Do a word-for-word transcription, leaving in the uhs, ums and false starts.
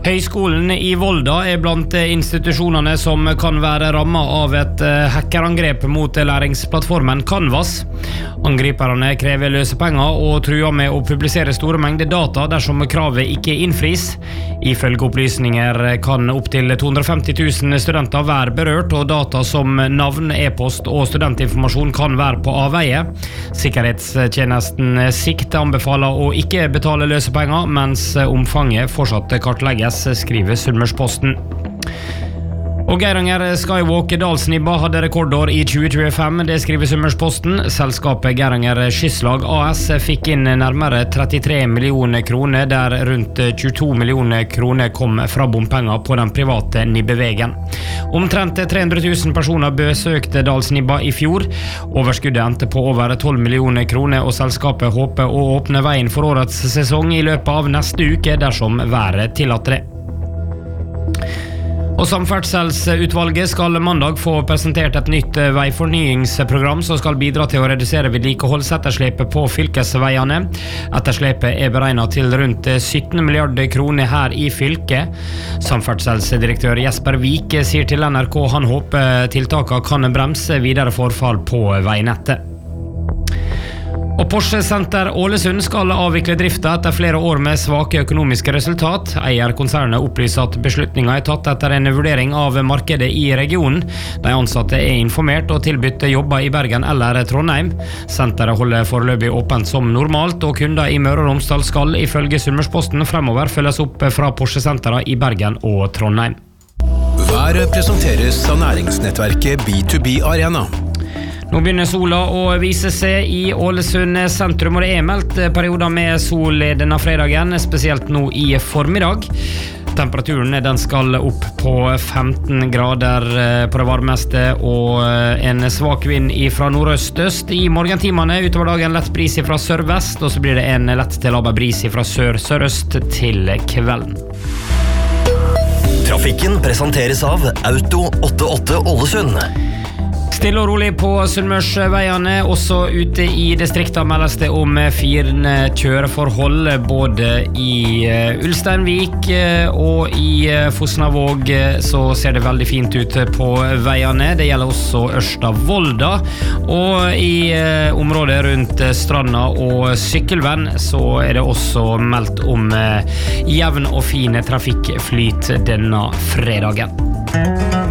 Høgskolen i Volda er blant institusjonene som kan være rammet av et hackerangrep mot læringsplattformen Canvas. Angriperne krever løsepenger og truer med å publisere store mengder data dersom kravet ikke innfris. Ifølge opplysninger kan opp til to hundre og femti tusen studenter være berørt, og data som navn, e-post og studentinformasjon kan være på avveie. Sikkerhetstjenesten Sikt anbefaler å ikke betale løsepenger, mens omfanget fortsatt kartlegges, skriver Sunnmørsposten. Og Geiranger Skywalk Dalsnibba hadde rekordår i tjue tjuefem, det skriver Sunnmørsposten. Selskapet Geiranger Skisslag A S fikk inn nærmere trettitre millioner kroner, der rundt tjueto millioner kroner kom fra bompenger på den private Nibbevegen. Omtrent tre hundre tusen personer besøkte Dalsnibba i fjor. Overskuddet endte på over tolv millioner kroner, og selskapet håper å åpne veien for årets sesong i løpet av neste uke dersom været tillater det. Og Samferdselsutvalget skal mandag få presentert et nytt veifornyingsprogram som skal bidra til å redusere vedlikeholdsetterslepet på fylkesveiene. Etterslepet er beregnet til rundt sytten milliarder kroner her i fylket. Samferdselsdirektør Jesper Vik sier til N R K han håper tiltakene kan bremse videre forfall på veinettet. Og Porsche Center Ålesund skal avvikle drifta etter flere år med svake økonomiske resultat. Eierkonsernet opplyser at beslutningen er tatt etter en vurdering av markedet i regionen. De ansatte er informert og tilbytt jobber i Bergen eller Trondheim. Senteret holder foreløpig åpent som normalt, og kunder i Møre og Romsdal skal ifølge Sunnmørsposten fremover følges opp fra Porsche Centera i Bergen og Trondheim. Været presenteres av næringsnettverket B to B Arena. Nå begynner sola å vise seg i Ålesund sentrum, og det er meldt perioder med sol denne fredagen, spesielt nå i formiddag. Temperaturen den skal opp på femten grader på det varmeste, og en svak vind fra nordøst-øst. I morgentimene utover dagen lett bris fra sør-vest, og så blir det en lett til laber bris fra sør-sørøst til kvelden. Trafikken presenteres av Auto åttiåtte Ålesund. Stille og rolig på Sunnmørsveiene, også ute i distriktet meldes det om fine kjøreforhold, både i Ulsteinvik og i Fosnavåg så ser det veldig fint ut på veiene. Det gjelder også Ørsta-Volda, og i området rundt Stranda og Sykkelvenn så er det også meldt om jevn og fin trafikkflyt denne fredagen.